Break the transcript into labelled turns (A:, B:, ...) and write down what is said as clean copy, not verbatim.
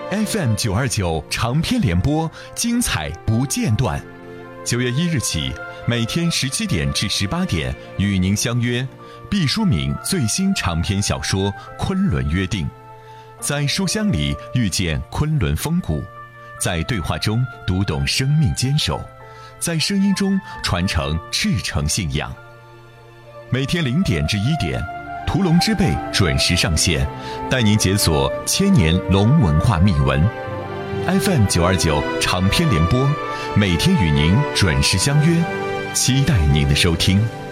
A: FM929长篇联播，精彩不间断。9月1日起，每天17点至18点与您相约毕淑敏最新长篇小说《昆仑约定》，在书香里遇见昆仑风骨，在对话中读懂生命坚守，在声音中传承赤诚信仰。每天0点至1点，屠龙之辈准时上线，带您解锁千年龙文化秘闻。FM929长篇联播，每天与您准时相约，期待您的收听。